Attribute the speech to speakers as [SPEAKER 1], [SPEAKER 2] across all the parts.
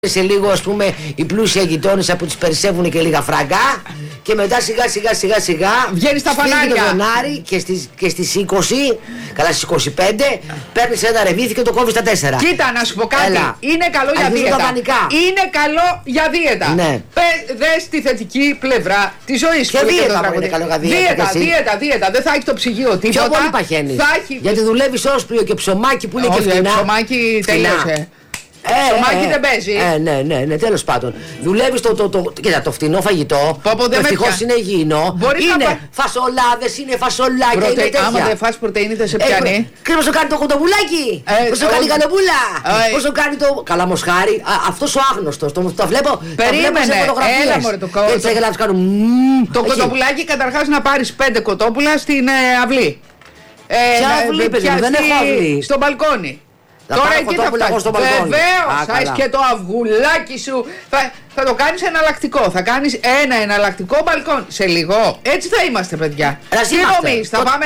[SPEAKER 1] σε λίγο, ας πούμε, οι πλούσιοι γειτόνες που τους περισσεύουν και λίγα φραγκά. Και μετά σιγά
[SPEAKER 2] βγαίνει στα φανάρια.
[SPEAKER 1] Και στις 20, καλά στις 25, παίρνεις ένα ρεβίθι και το κόβεις στα 4.
[SPEAKER 2] Κοίτα, να σου πω κάτι. Είναι καλό για δίαιτα. Είναι καλό για δίαιτα.
[SPEAKER 1] Ναι.
[SPEAKER 2] Δες τη θετική πλευρά της ζωής.
[SPEAKER 1] Και δίαιτα είναι καλό για
[SPEAKER 2] δίαιτα. Δεν θα έχει το ψυγείο τίποτα.
[SPEAKER 1] Πιο πολύ παχαίνεις.
[SPEAKER 2] Έχει...
[SPEAKER 1] Γιατί δουλεύεις όσπριο και ψωμάκι που είναι και φθηνά.
[SPEAKER 2] Ψωμάκι τελείωσε. Ψωμάκι δεν παίζει.
[SPEAKER 1] Ναι, τέλος πάντων. Δουλεύεις κοίτα, το φτηνό φαγητό. Ευτυχώς είναι υγιεινό. Είναι φασολάδες, είναι φασολάκια. Είναι τέτοια.
[SPEAKER 2] Άμα δεν φας πρωτεΐνη δεν σε πιάνει.
[SPEAKER 1] Πώς το κάνει το κοντοβουλάκι. Πώς το κάνει η καλοπούλα. Πώς το κάνει το καλαμοσχάρι. Αυτός ο άγνωστος. Το βλέπω.
[SPEAKER 2] Περίμενε. Έλα μωρέ το κότο. Το κοτοπουλάκι καταρχάς να πάρεις 5 κοτόπουλα στην αυλή.
[SPEAKER 1] Ποια αυλή, παιδιά, δεν έχω αυλή.
[SPEAKER 2] Στο μπαλκόνι. Τώρα εκεί θα φτάσεις. Βεβαίως, και το αυγουλάκι σου. Θα το κάνεις εναλλακτικό. Θα κάνεις ένα εναλλακτικό μπαλκόνι. Σε λίγο. Έτσι θα είμαστε, παιδιά. Τι νομίζεις, θα πάμε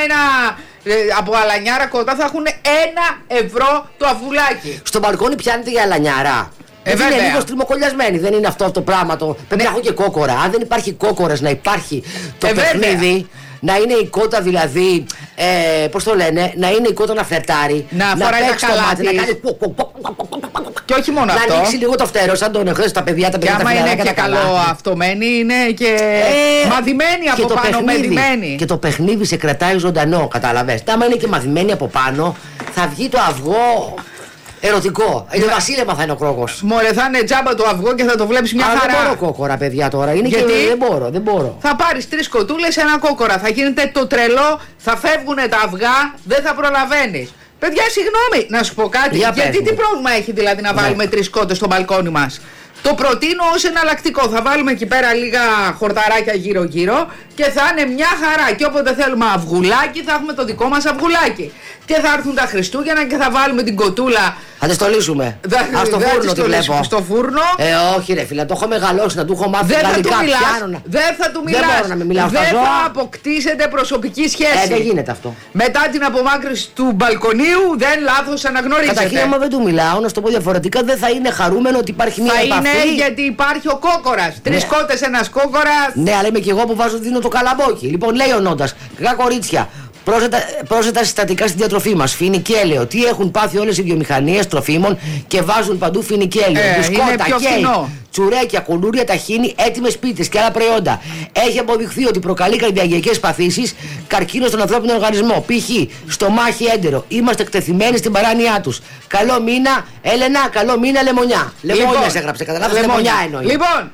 [SPEAKER 2] από αλανιάρα κοντά, θα έχουν 1 ευρώ το αυγουλάκι.
[SPEAKER 1] Στο μπαλκόνι πιάνετε για αλανιάρα. Είναι λίγο στριμοκολλιασμένη, δεν είναι αυτό το πράγμα. Πρέπει να έχω και κόκορα. Αν δεν υπάρχει κόκορας, να υπάρχει το παιχνίδι. Να είναι η κότα δηλαδή, πώς το λένε, να είναι η κότα να φλερτάρει.
[SPEAKER 2] Να φοράει τα καλάτι.
[SPEAKER 1] Να κάνει...
[SPEAKER 2] Και όχι μόνο αυτό.
[SPEAKER 1] Να ανοίξει λίγο το φτερό, σαν τον εχθές τα παιδιά, τα παιδιά.
[SPEAKER 2] Και άμα είναι και καλό αυτομένη, είναι και μαδημένη από πάνω, μεδημένη.
[SPEAKER 1] Και το παιχνίδι σε κρατάει ζωντανό, κατάλαβες. Άμα είναι και μαδημένη από πάνω, θα βγει το αυγό... Ερωτικό. Είναι βασίλεμα θα είναι ο κρόκος.
[SPEAKER 2] Μωρέ, θα είναι τζάμπα το αυγό και θα το βλέπεις μια χαρά.
[SPEAKER 1] Δεν μπορώ κόκορα, παιδιά, τώρα. Είναι γιατί και δεν μπορώ.
[SPEAKER 2] Θα πάρεις 3 κοτούλες, 1 κόκορα. Θα γίνεται το τρελό, θα φεύγουν τα αυγά, δεν θα προλαβαίνεις. Παιδιά, συγγνώμη, να σου πω κάτι. Γιατί τι πρόβλημα έχει δηλαδή να βάλουμε 3 κότες στο μπαλκόνι μας. Το προτείνω ως εναλλακτικό. Θα βάλουμε εκεί πέρα λίγα χορταράκια γύρω-γύρω και θα είναι μια χαρά. Και όποτε θέλουμε αυγουλάκι, θα έχουμε το δικό μας αυγουλάκι. Και θα έρθουν τα Χριστούγεννα και θα βάλουμε την κοτούλα.
[SPEAKER 1] Θα τη στολίσουμε. Στο φούρνο τη βλέπω.
[SPEAKER 2] Στο φούρνο.
[SPEAKER 1] Όχι, ρε φίλε, το έχω μεγαλώσει να του έχω μάθει γαλλικά.
[SPEAKER 2] Δεν θα του μιλάς. Δεν θα αποκτήσετε προσωπική σχέση.
[SPEAKER 1] Δεν γίνεται αυτό.
[SPEAKER 2] Μετά την απομάκρυνση του μπαλκονίου, δεν λάθος αναγνωρίζετε.
[SPEAKER 1] Καταρχήν, άμα δεν του μιλάω, να σου το πω διαφορετικά, δεν θα είναι χαρούμενο ότι υπάρχει μια επαφή.
[SPEAKER 2] Θα είναι γιατί υπάρχει ο κόκορας. 3 κότες, 1 κόκορας.
[SPEAKER 1] Ναι, αλλά είμαι και εγώ που δίνω το καλαμπόκι. Λοιπόν, λέει ο Νόντας, κακά κορίτσια. Πρόσθετα συστατικά στη διατροφή μας. Φινικέλαιο. Τι έχουν πάθει όλες οι βιομηχανίες τροφίμων και βάζουν παντού φινικέλαιο. Μπουσκότα, κέικ, τσουρέκια, κουλούρια, ταχίνι, έτοιμες πίτες και άλλα προϊόντα. Έχει αποδειχθεί ότι προκαλεί καρδιαγγειακές παθήσεις, καρκίνο στον ανθρώπινο οργανισμό. Π.χ. στομάχι έντερο. Είμαστε εκτεθειμένοι στην παράνοιά τους. Καλό μήνα, Έλενα, καλό μήνα, λεμονιά. Λεμόνια έγραψε, καταλάβεις, λεμονιά εννοεί.
[SPEAKER 2] Λοιπόν.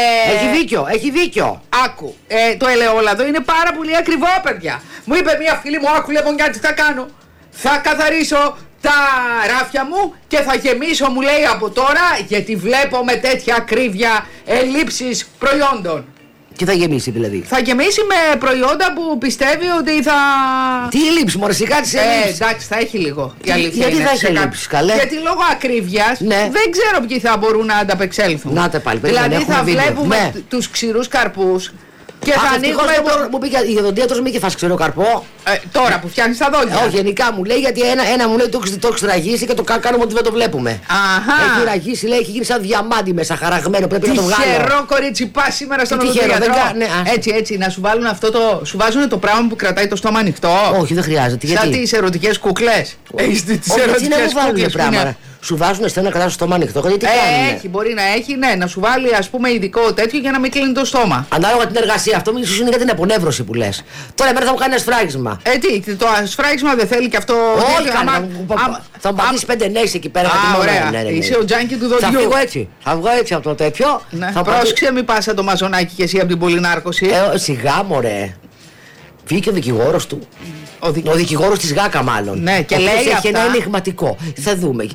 [SPEAKER 1] Έχει δίκιο.
[SPEAKER 2] Άκου. Το ελαιόλαδο είναι πάρα πολύ ακριβό, παιδιά. Μου είπε μια φίλη μου, άκου λεμονιά, τι θα κάνω. Θα καθαρίσω τα ράφια μου και θα γεμίσω, μου λέει, από τώρα, γιατί βλέπω με τέτοια ακρίβεια ελλείψεις προϊόντων.
[SPEAKER 1] Τι θα γεμίσει δηλαδή?
[SPEAKER 2] Θα γεμίσει με προϊόντα που πιστεύει ότι θα...
[SPEAKER 1] Τι ελλείψεις, μωρέ, σιγά τις ελλείψεις.
[SPEAKER 2] Εντάξει, θα έχει λίγο.
[SPEAKER 1] Γιατί θα έχει ελλείψεις, καλέ?
[SPEAKER 2] Γιατί λόγω ακρίβειας δεν ξέρω ποιοι θα μπορούν να ανταπεξέλθουν.
[SPEAKER 1] Να τα πάλι,
[SPEAKER 2] δηλαδή θα βλέπουμε τους ξηρούς καρπούς. Και θα ανοίγουμε
[SPEAKER 1] μου πει η οδοντίατρος μη και φας ξερό καρπό.
[SPEAKER 2] Τώρα που φτιάχνεις τα δόντια.
[SPEAKER 1] Όχι, γενικά μου λέει, γιατί ένα μου λέει το έχει ραγίσει και το κάνουμε ότι δεν το βλέπουμε. Έχει ραγίσει, λέει, έχει γίνει σαν διαμάντι μέσα, χαραγμένο. Πρέπει να το βγάλω.
[SPEAKER 2] Τυχερό κορίτσι, πας σήμερα στον οδοντίατρο. Έτσι, να σου βάλουν αυτό το. Σου βάζουν το πράγμα που κρατάει το στόμα ανοιχτό.
[SPEAKER 1] Όχι, δεν χρειάζεται.
[SPEAKER 2] Σαν τις ερωτικές κούκλες.
[SPEAKER 1] Έχεις τις ερωτικές κούκλες. Σου βάζουν εσένα να κρατάς το στόμα ανοιχτό. Γιατί
[SPEAKER 2] έχει, μπορεί να έχει, ναι, να σου βάλει ας πούμε ειδικό τέτοιο για να μην κλείνει το στόμα.
[SPEAKER 1] Ανάλογα την εργασία, αυτό ίσως είναι για την απονεύρωση που λες. Τώρα εμένα θα μου κάνει ένα σφράγισμα.
[SPEAKER 2] Το σφράγισμα δεν θέλει και αυτό.
[SPEAKER 1] Όχι, θα μου πατήσει 5 νέες εκεί πέρα.
[SPEAKER 2] Ωραία, είσαι ο τζάνκι του δοντιού.
[SPEAKER 1] Θα φύγω έτσι. Θα βγω έτσι από το τέτοιο.
[SPEAKER 2] Πρόσεξε, μην πας σαν το μαζονάκι και εσύ από την πολυνάρκωση.
[SPEAKER 1] Σιγά, μωρέ. Βγήκε ο δικηγόρος του. Ο δικηγόρος της ΓΑΚΑ μάλλον.
[SPEAKER 2] Ναι, και λέει
[SPEAKER 1] έχει
[SPEAKER 2] αυτά.
[SPEAKER 1] ένα ενηγματικό. Θα δούμε.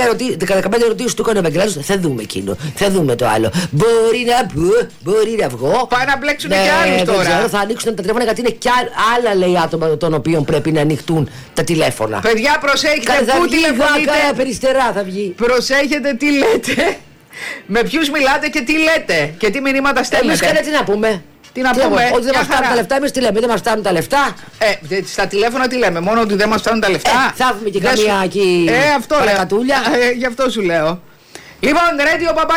[SPEAKER 1] 15 ερωτήσεις του έκανε ο Ευαγγελάτος. Θα δούμε εκείνο. Θα δούμε το άλλο. Μπορεί να πω, μπορεί να βγω.
[SPEAKER 2] Πάει να μπλέξουν και άλλους τώρα.
[SPEAKER 1] Ξέρω, θα ανοίξουν τα τηλέφωνα γιατί είναι κι άλλα, λέει, άτομα των οποίων πρέπει να ανοιχτούν τα τηλέφωνα.
[SPEAKER 2] Παιδιά, προσέχετε πού τηλεφωνείτε.
[SPEAKER 1] Περιστερά θα βγει.
[SPEAKER 2] Προσέχετε τι λέτε. Με ποιους μιλάτε και τι λέτε. Και τι μηνύματα στέλνετε.
[SPEAKER 1] Εμείς τι να πούμε.
[SPEAKER 2] Τι να πούμε,
[SPEAKER 1] ότι δεν μας φτάνουν τα λεφτά, εμείς τι λέμε, δεν μας φτάνουν τα λεφτά.
[SPEAKER 2] Στα τηλέφωνα τι λέμε, μόνο ότι δεν μας φτάνουν τα λεφτά.
[SPEAKER 1] Θα έχουμε και καμία εκεί
[SPEAKER 2] παρακατούλια.
[SPEAKER 1] Γι'
[SPEAKER 2] αυτό σου λέω. Λοιπόν, Radio